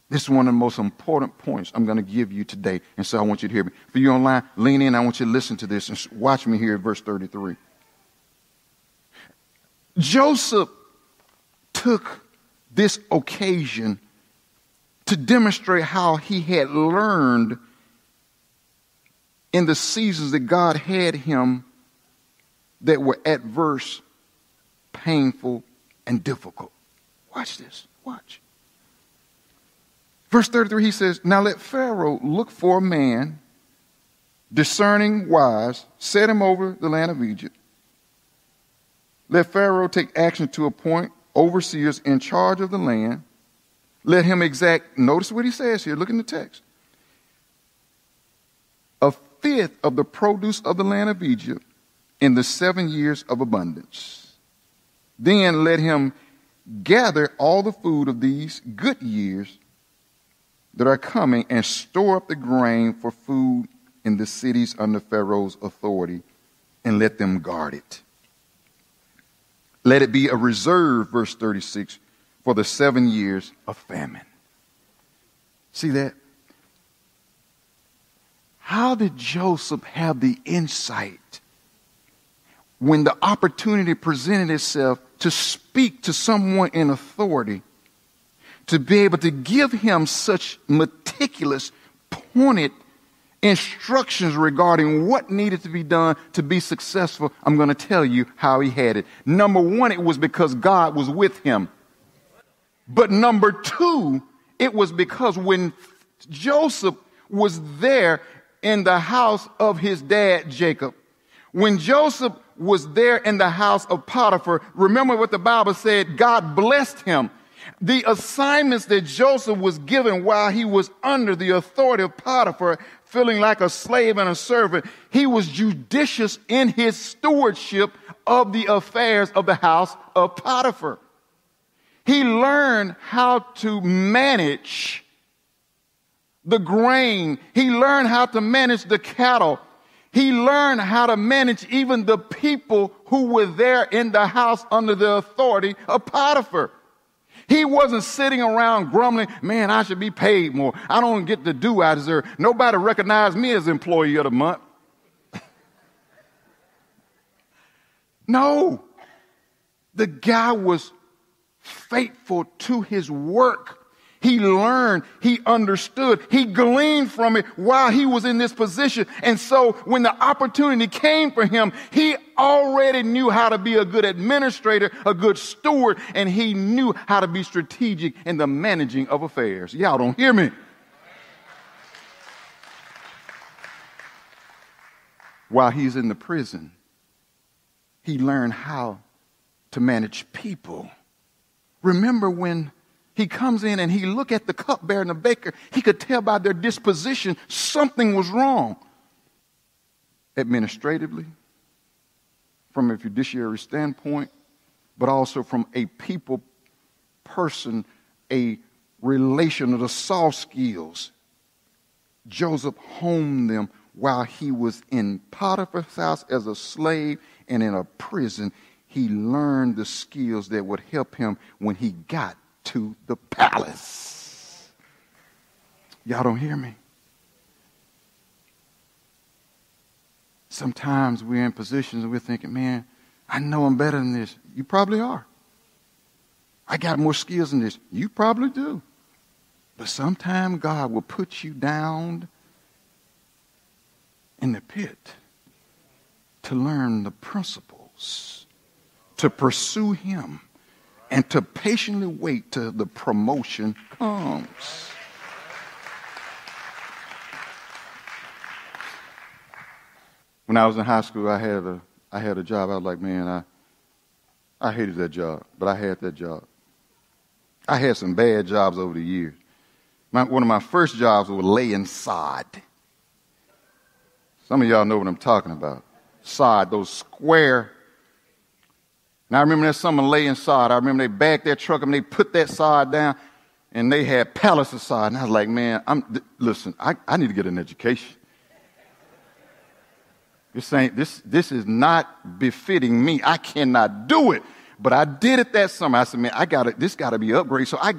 This is one of the most important points I'm going to give you today. And so I want you to hear me. For you online, lean in. I want you to listen to this and watch me here at verse 33. Joseph took this occasion to demonstrate how he had learned in the seasons that God had him that were adverse, painful, and difficult. Watch this. Watch. Verse 33, he says, now let Pharaoh look for a man, discerning, wise, set him over the land of Egypt. Let Pharaoh take action to appoint overseers in charge of the land. Let him exact, notice what he says here, look in the text. A fifth of the produce of the land of Egypt in the 7 years of abundance. Then let him gather all the food of these good years that are coming and store up the grain for food in the cities under Pharaoh's authority, and let them guard it. Let it be a reserve, verse 36, for the 7 years of famine. See that? How did Joseph have the insight when the opportunity presented itself to speak to someone in authority, to be able to give him such meticulous, pointed instructions regarding what needed to be done to be successful? I'm going to tell you how he had it. Number one, it was because God was with him. But number two, it was because when Joseph was there in the house of his dad, Jacob, when Joseph was there in the house of Potiphar, remember what the Bible said, God blessed him. The assignments that Joseph was given while he was under the authority of Potiphar, feeling like a slave and a servant, he was judicious in his stewardship of the affairs of the house of Potiphar. He learned how to manage the grain. He learned how to manage the cattle. He learned how to manage even the people who were there in the house under the authority of Potiphar. He wasn't sitting around grumbling, man, I should be paid more. I don't get the due I deserve. Nobody recognized me as employee of the month. No. The guy was faithful to his work. He learned, he understood, he gleaned from it while he was in this position. And so when the opportunity came for him, he already knew how to be a good administrator, a good steward, and he knew how to be strategic in the managing of affairs. Y'all don't hear me. While he's in the prison, he learned how to manage people. Remember when he comes in and he looked at the cupbearer and the baker, he could tell by their disposition something was wrong. Administratively, from a fiduciary standpoint, but also from a people person, a relation of the soft skills. Joseph honed them while he was in Potiphar's house as a slave and in a prison. He learned the skills that would help him when he got to the palace. Y'all don't hear me? Sometimes we're in positions and we're thinking, man, I know I'm better than this. You probably are. I got more skills than this. You probably do. But sometimes God will put you down in the pit to learn the principles, to pursue him, and to patiently wait till the promotion comes. When I was in high school, I had a job. I was like, man, I hated that job, but I had that job. I had some bad jobs over the years. One of my first jobs was laying sod. Some of y'all know what I'm talking about. Sod, those square. Now, I remember that someone laying sod. I remember they backed their truck and they put that sod down, and they had pallets of sod. And I was like, man, listen, I need to get an education. This is not befitting me. I cannot do it. But I did it that summer. I said, man, this got to be upgraded. So I